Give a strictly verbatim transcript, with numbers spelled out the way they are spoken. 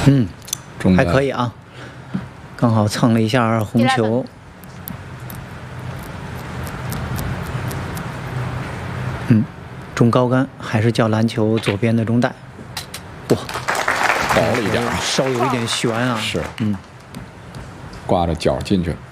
嗯， 中还可以啊，刚好蹭了一下红球。嗯，中高杆还是叫篮球左边的中带。哇， 薄了一点啊， 稍有一点悬啊。 是， 嗯， 挂着脚进去了。